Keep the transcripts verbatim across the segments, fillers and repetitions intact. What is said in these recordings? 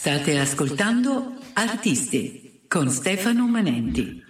State ascoltando Artisti con Stefano Manenti.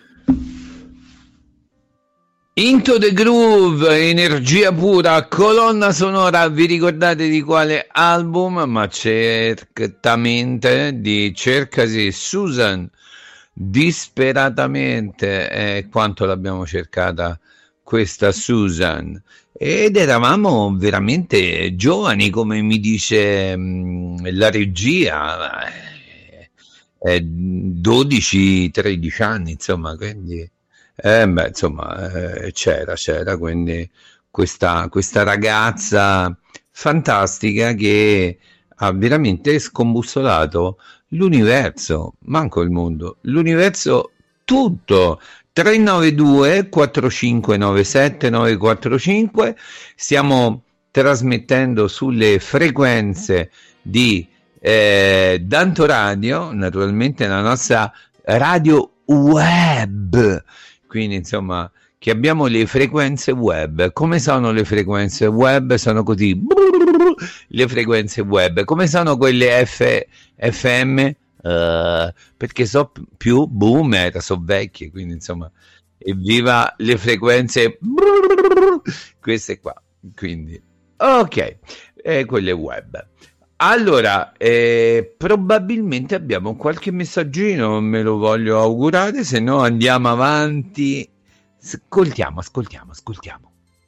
Into the Groove, energia pura, colonna sonora. Vi ricordate di quale album? Ma certamente di Cercasi Susan, disperatamente. Eh, quanto l'abbiamo cercata questa Susan, ed eravamo veramente giovani, come mi dice mh, la regia, eh, eh, dodici tredici anni, insomma, quindi eh, beh, insomma, eh, c'era, c'era quindi questa, questa ragazza fantastica che ha veramente scombussolato l'universo, manco il mondo, l'universo tutto. Tre nove due quattro cinque nove sette nove quattro cinque, stiamo trasmettendo sulle frequenze di eh, Danto Radio, naturalmente la nostra radio web, quindi insomma che abbiamo le frequenze web. Come sono le frequenze web? Sono così, le frequenze web. Come sono quelle F, F M? Uh, perché so più boomer, so vecchie, quindi insomma, evviva le frequenze queste qua, quindi ok, eh, quelle web. Allora, eh, probabilmente abbiamo qualche messaggino, me lo voglio augurare, se no andiamo avanti. Ascoltiamo, ascoltiamo, ascoltiamo.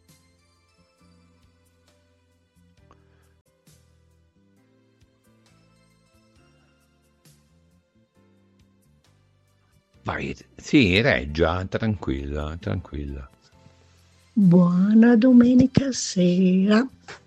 Vai, sì, reggia, tranquilla, tranquilla. Buona domenica sera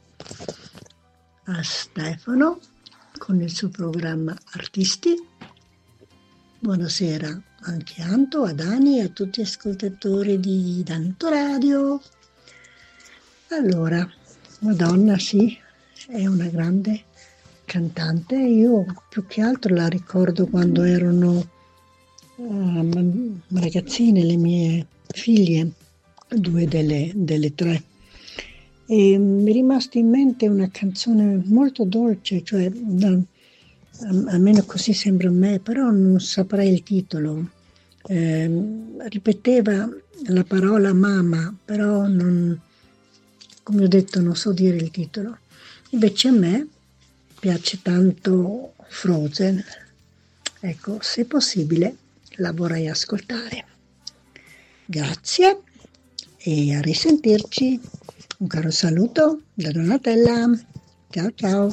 a Stefano con il suo programma Artisti. Buonasera anche a Anto, a Dani e a tutti gli ascoltatori di Danto Radio. Allora, Madonna sì, è una grande cantante. Io più che altro la ricordo quando erano Uh, ragazzine, le mie figlie, due delle, delle tre, e mi è rimasta in mente una canzone molto dolce, cioè da, almeno così sembra a me, però non saprei il titolo. Eh, ripeteva la parola mamma, però non, come ho detto, non so dire il titolo. Invece a me piace tanto Frozen, ecco, se possibile la vorrei ascoltare. Grazie e a risentirci. Un caro saluto da Donatella. Ciao ciao.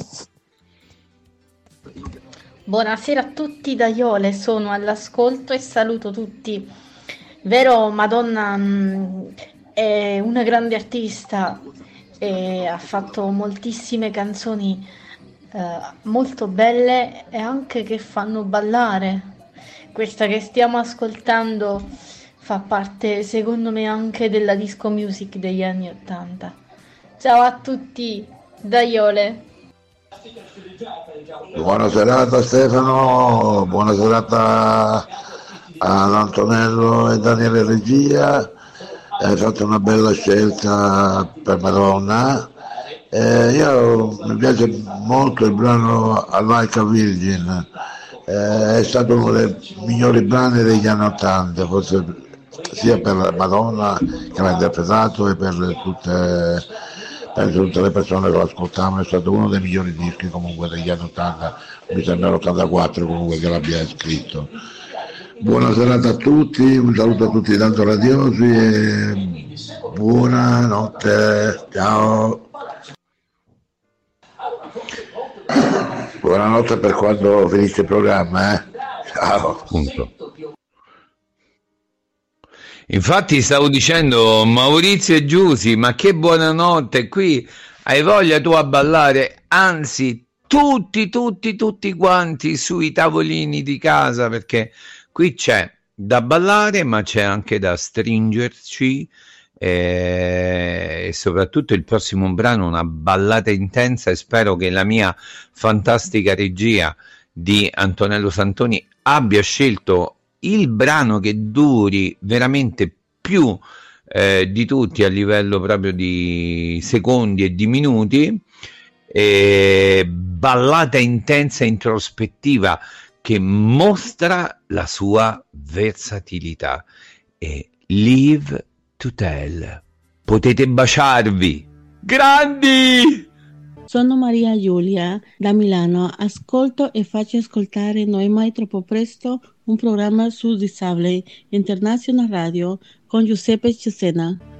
Buonasera a tutti da Iole, sono all'ascolto e saluto tutti. Vero, Madonna è una grande artista e ha fatto moltissime canzoni eh, molto belle e anche che fanno ballare. Questa che stiamo ascoltando fa parte, secondo me, anche della disco music degli anni ottanta. Ciao a tutti, da Iole. Buona serata Stefano, buona serata ad Antonello e Daniele Regia. Hai fatto una bella scelta per Madonna. Eh, io mi piace molto il brano I Like a Virgin. Eh, è stato uno dei migliori brani degli anni ottanta, forse sia per Madonna che l'ha interpretato e per tutte, per tutte le persone che lo ascoltavano. È stato uno dei migliori dischi comunque degli anni ottanta, mi sembra l'ottantaquattro comunque che l'abbia scritto. Buona serata a tutti, un saluto a tutti i tanto radiosi e buonanotte, ciao. Buonanotte per quando finisce il programma, eh? Ciao. Appunto. Infatti stavo dicendo Maurizio e Giusy, ma che buonanotte, qui hai voglia tu a ballare, anzi tutti, tutti, tutti quanti sui tavolini di casa, perché qui c'è da ballare ma c'è anche da stringerci. E soprattutto il prossimo brano una ballata intensa e spero che la mia fantastica regia di Antonello Santoni abbia scelto il brano che duri veramente più eh, di tutti a livello proprio di secondi e di minuti, eh, ballata intensa e introspettiva che mostra la sua versatilità. E Live to Tell. Potete baciarvi. Grandi! Sono Maria Giulia da Milano, ascolto e faccio ascoltare Non è mai troppo presto, un programma su Disabili, International Radio con Giuseppe Cesena.